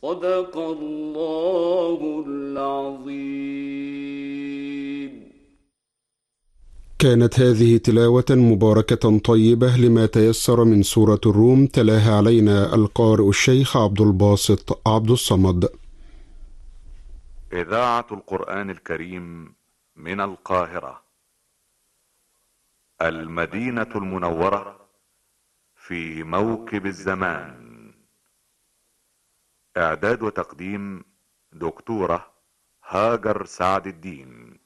صدق الله العظيم. كانت هذه تلاوة مباركة طيبة لما تيسر من سورة الروم، تلاها علينا القارئ الشيخ عبد الباسط عبد الصمد. إذاعة القرآن الكريم من القاهرة، المدينة المنورة، في موكب الزمان. إعداد وتقديم دكتورة هاجر سعد الدين.